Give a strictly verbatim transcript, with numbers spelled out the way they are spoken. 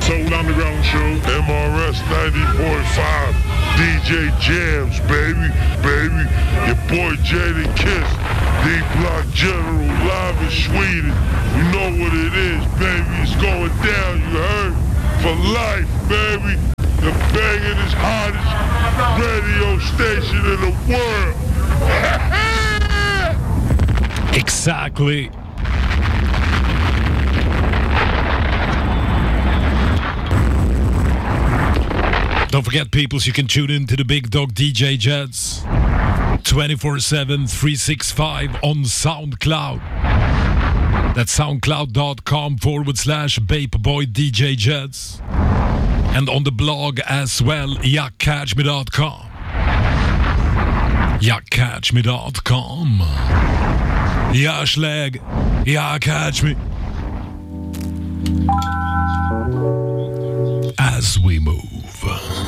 Soul Underground Show. M R S ninety point five. D J Jams, baby, baby. Your boy Jada Kiss. D-Block General, live in Sweden. You know what it is, baby. It's going down, you heard? For life, baby. The bangingest, hottest radio station in the world. Exactly. Don't forget, peoples, you can tune in to the Big Dog D J Jets twenty-four seven, three sixty-five on SoundCloud. That's soundcloud.com forward slash Bapeboy D J Jets. And on the blog as well, jack catch me dot com. jack catch me dot com. Ja, slag. Ja, catch me. As we move.